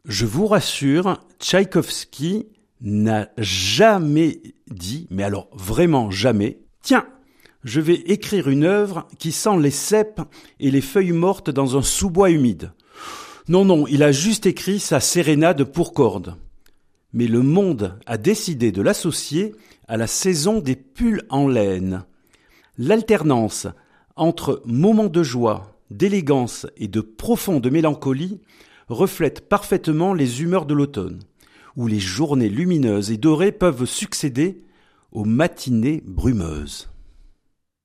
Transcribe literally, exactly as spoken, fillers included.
Je vous rassure, Tchaïkovski n'a jamais dit, mais alors vraiment jamais, « Tiens, je vais écrire une œuvre qui sent les cèpes et les feuilles mortes dans un sous-bois humide. » Non, non, il a juste écrit sa sérénade pour cordes. Mais le monde a décidé de l'associer à la saison des pulls en laine. L'alternance entre moments de joie, d'élégance et de profonde mélancolie reflète parfaitement les humeurs de l'automne, où les journées lumineuses et dorées peuvent succéder aux matinées brumeuses.